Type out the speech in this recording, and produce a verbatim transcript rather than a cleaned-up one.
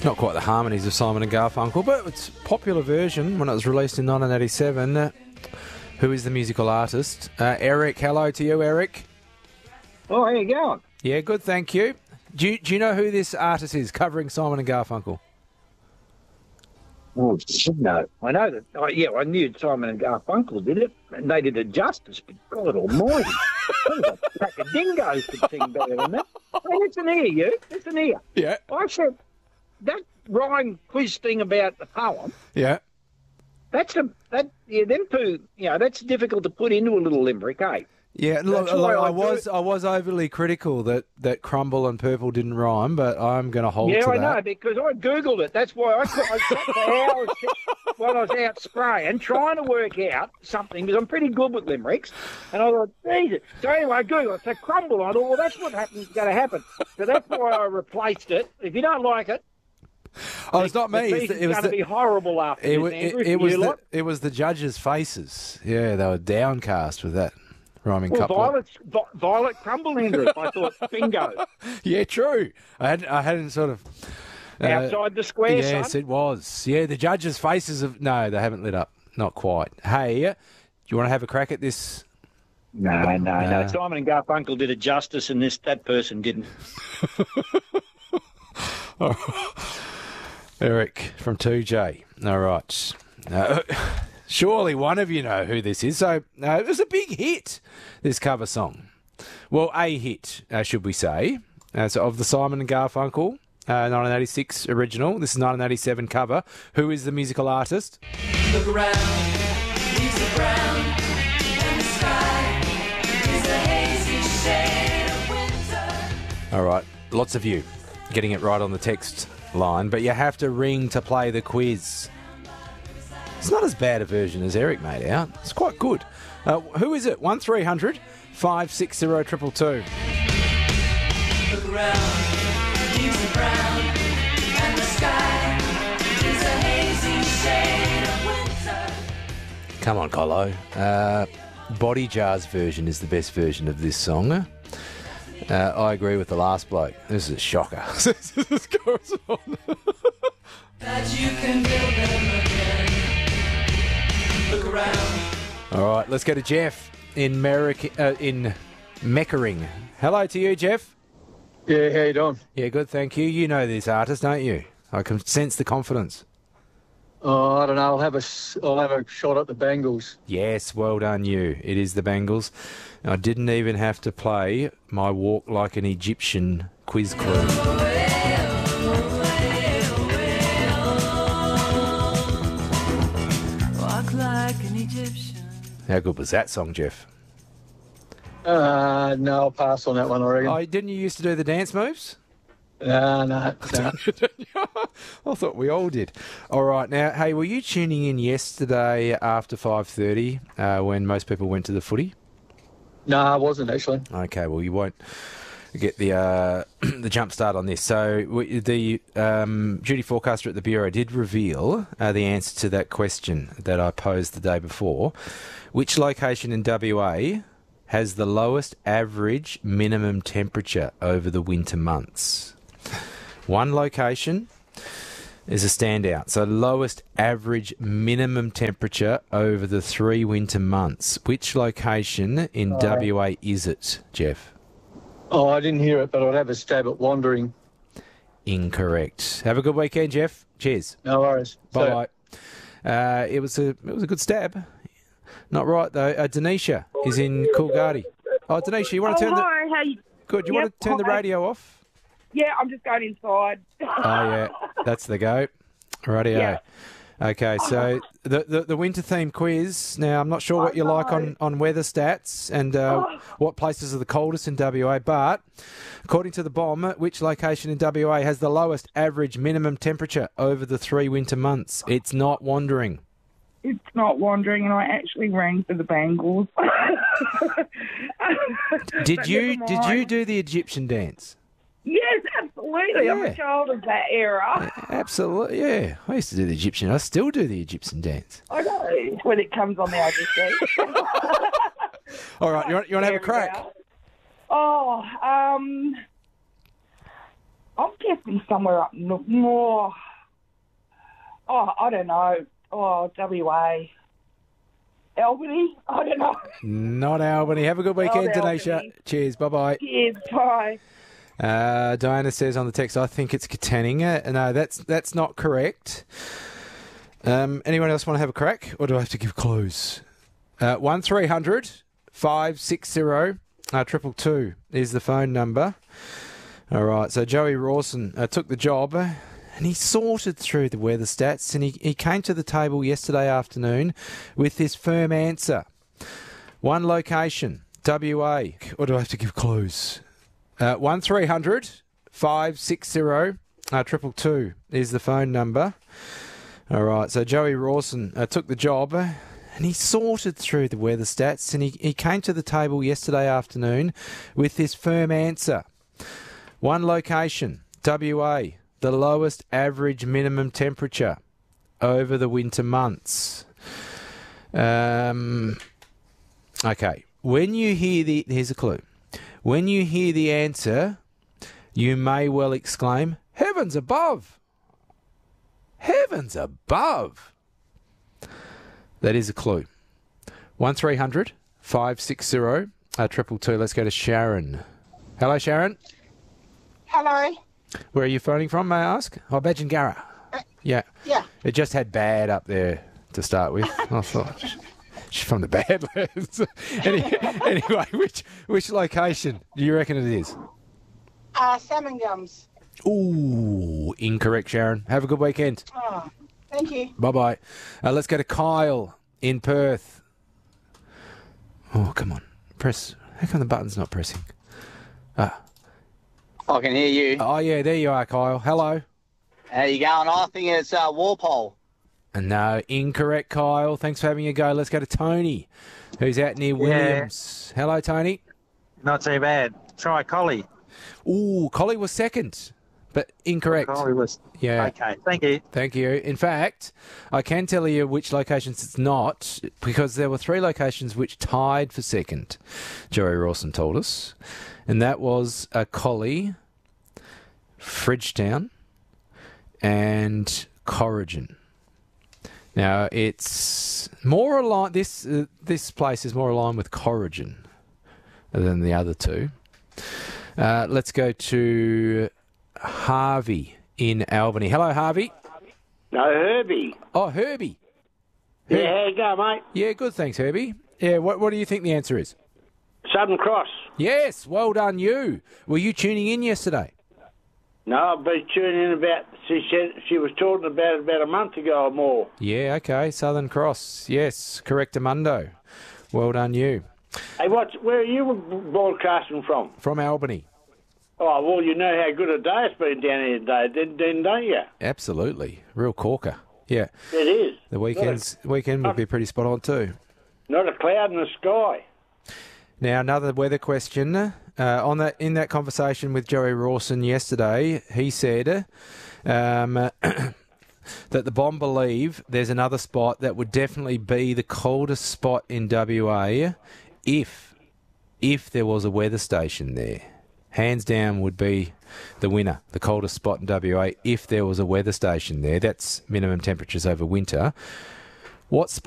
Not quite the harmonies of Simon and Garfunkel, but it's a popular version when it was released in nineteen eighty-seven. Uh, who is the musical artist? Uh, Eric, hello to you, Eric. Oh, how you going? Yeah, good, thank you. Do you, do you know who this artist is covering Simon and Garfunkel? Oh, no. I know that. Oh, yeah, I knew Simon and Garfunkel did it, and they did it justice, but God almighty. A pack of dingoes could sing better than that. Hey, listen here, you. Listen here. Yeah. I said, that rhyme quiz thing about the poem, Yeah. that's a, that, yeah, them two, you know, that's difficult to put into a little limerick, eh? Yeah, look, That's why look, I I do was it. I was overly critical that, that crumble and purple didn't rhyme, but I'm going to hold Yeah, to I that. know, because I Googled it. That's why I, I sat for hours while I was out spraying, trying to work out something, because I'm pretty good with limericks. And I thought, Jesus. So anyway, I Googled it. So crumble, I thought, well, that's what happens, going to happen. So that's why I replaced it. If you don't like it, Oh, it's not the me. piece It's the- is It was going to the, be horrible after it, this, wa- Andrew. it, for it was you the, lot. it was the judges' faces. Yeah, they were downcast with that rhyming Well, couplet. Violet, Vi- Violet crumble, Andrew. I thought, bingo. Yeah, true. I hadn't, I hadn't sort of... uh, Outside the square, yes, son. it was. Yeah, the judges' faces have... No, they haven't lit up. Not quite. Hey, do you want to have a crack at this? No, no, No. no. Simon and Garfunkel did it justice, and this that person didn't. Eric from two J. All right. Uh, surely one of you know who this is. So uh, it was a big hit, this cover song. Well, a hit, uh, should we say. Uh, so of the Simon and Garfunkel, uh, nineteen eighty-six original. This is nineteen eighty-seven cover. Who is the musical artist? Look around, leaves are brown, and the sky is a hazy shade of winter. All right. Lots of you getting it right on the text line, but you have to ring to play the quiz. It's not as bad a version as Eric made out. It's quite good. Uh, who is it? one three hundred five six zero two two two. Look around, leaves are brown, and the sky is a hazy shade of winter. Come on, Colo. Uh, Body Jar's version is the best version of this song. Uh, I agree with the last bloke. This is a shocker. This goes on. That you can build them again. Look around. All right, let's go to Jeff in Merrick, uh, in Meckering. Hello to you, Jeff. Yeah, how you doing? Yeah, good, thank you. You know this artist, don't you? I can sense the confidence. Oh, I don't know. I'll have a, s- I'll have a shot at the Bengals. Yes, well done you. It is the Bengals. I didn't even have to play my Walk Like an Egyptian quiz clue. Walk like an Egyptian. How good was that song, Jeff? Uh, no, I'll pass on that one, I reckon. Oh, didn't you used to do the dance moves? No, no, no. I thought we all did. All right, now, hey, were you tuning in yesterday after five thirty uh, when most people went to the footy? No, I wasn't, actually. Okay, well, you won't get the uh, the jump start on this. So w- the um, duty forecaster at the Bureau did reveal uh, the answer to that question that I posed the day before. Which location in W A has the lowest average minimum temperature over the winter months? One location is a standout. So lowest average minimum temperature over the three winter months. Which location in W A is it, Jeff? Oh, I didn't hear it, but I'd have a stab at wandering. Incorrect. Have a good weekend, Jeff. Cheers. No worries. Bye So- bye. Uh, it was a it was a good stab. Not right though. Uh, Denisha is in Coolgardie. Oh, Denisha, you want to Oh, turn the hi, how you? good? You Yep, want to turn the hi. radio off? Yeah, I'm just going inside. Oh yeah, that's the go. Rightio. Yeah. Okay, so the, the the winter theme quiz. Now I'm not sure what you like on, on weather stats and uh, what places are the coldest in W A, but according to the bomb, which location in W A has the lowest average minimum temperature over the three winter months? It's not Wandering. It's not wandering, and I actually rang for the Bengals. Did But you never did you mind. do the Egyptian dance? Yes, absolutely. I'm Yeah. a child of that era. Absolutely, yeah. I used to do the Egyptian. I still do the Egyptian dance. I know when it comes on the I G C. All right, you want you want to have a crack? Oh, um, I'm guess be somewhere up north. More. Oh, I don't know. Oh, W A. Albany? I don't know. Not Albany. Have a good weekend, Not Denisha. Albany. Cheers. Bye-bye. Cheers, bye. Uh, Diana says on the text, I think it's Katanning. Uh, no, that's that's not correct. Um, anyone else want to have a crack, or do I have to give clues? Uh, one three hundred five six zero uh, triple two is the phone number. All right, so Joey Rawson uh, took the job uh, and he sorted through the weather stats, and he, he came to the table yesterday afternoon with this firm answer. One location, W A. Or do I have to give clues? Uh, one three hundred five six zero uh, triple two is the phone number. All right, so Joey Rawson uh, took the job uh, and he sorted through the weather stats, and he, he came to the table yesterday afternoon with this firm answer. One location, W A, the lowest average minimum temperature over the winter months. Um, okay, when you hear the... Here's a clue. When you hear the answer, you may well exclaim, "Heavens above! Heavens above!" That is a clue. one three hundred five six zero uh, triple two. Let's go to Sharon. Hello, Sharon. Hello. Where are you phoning from, may I ask? Oh, Badgingarra. Yeah. Yeah. It just had bad up there to start with. I thought she's from the Badlands. Any, anyway, which which location do you reckon it is? Uh, salmon gums. Ooh, incorrect, Sharon. Have a good weekend. Oh, thank you. Bye-bye. Uh, let's go to Kyle in Perth. Oh, come on. Press. How come the button's not pressing? Ah. I can hear you. Oh, yeah, there you are, Kyle. Hello. How you going? I think it's uh, Walpole. No, incorrect, Kyle. Thanks for having a go. Let's go to Tony, who's out near Williams. Hello, Tony. Not too bad. Try Collie. Ooh, Collie was second, but incorrect. Collie was. Yeah. Okay, thank you. Thank you. In fact, I can tell you which locations it's not, because there were three locations which tied for second, Joey Rawson told us. And that was a Collie, Fridgetown, and Corrigan. Now, it's more aligned, this, uh, this place is more aligned with Corrigan than the other two. Uh, let's go to Harvey in Albany. Hello, Harvey. No, Herbie. Oh, Herbie. Yeah, how you go, mate? Yeah, good, thanks, Herbie. Yeah, what, what do you think the answer is? Southern Cross. Yes, well done, you. Were you tuning in yesterday? No, I've been tuning in about, she said, she was talking about it about a month ago or more. Yeah, okay, Southern Cross. Yes, correctamundo. Well done, you. Hey, what's, where are you broadcasting from? From Albany. Oh, well, you know how good a day it's been down here today, then, then don't you? Absolutely. Real corker. Yeah. It is. The weekends, weekend would be pretty spot on too. Not a cloud in the sky. Now, another weather question. Uh, on that, in that conversation with Joey Rawson yesterday, he said um, that the Bomb believe there's another spot that would definitely be the coldest spot in W A if if there was a weather station there. Hands down would be the winner, the coldest spot in W A if there was a weather station there. That's minimum temperatures over winter. What spot